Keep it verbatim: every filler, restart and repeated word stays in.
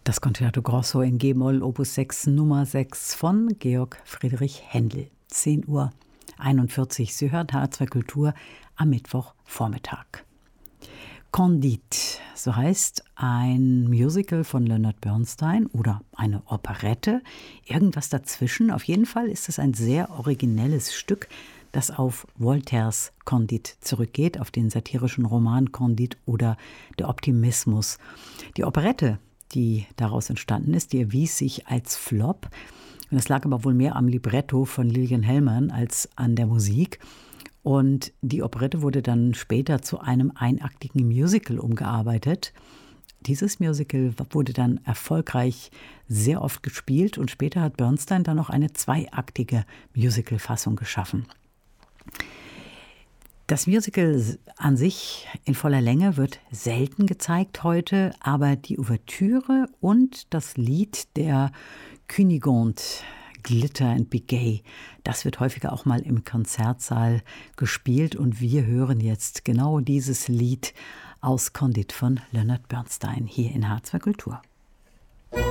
Das Concerto Grosso in G-Moll, Opus sechs, Nummer sechs von Georg Friedrich Händel. zehn Uhr einundvierzig. Sie hört H zwei Kultur am Mittwochvormittag. Candide, so heißt ein Musical von Leonard Bernstein oder eine Operette, irgendwas dazwischen. Auf jeden Fall ist es ein sehr originelles Stück, das auf Voltaires Candide zurückgeht, auf den satirischen Roman Candide oder der Optimismus. Die Operette, die daraus entstanden ist, die erwies sich als Flop. Und das lag aber wohl mehr am Libretto von Lillian Hellman als an der Musik. Und die Operette wurde dann später zu einem einaktigen Musical umgearbeitet. Dieses Musical wurde dann erfolgreich sehr oft gespielt und später hat Bernstein dann noch eine zweiaktige Musicalfassung geschaffen. Das Musical an sich in voller Länge wird selten gezeigt heute, aber die Ouvertüre und das Lied der Cunégonde, Glitter and Be Gay, das wird häufiger auch mal im Konzertsaal gespielt und wir hören jetzt genau dieses Lied aus Candide von Leonard Bernstein hier in H zwei Kultur.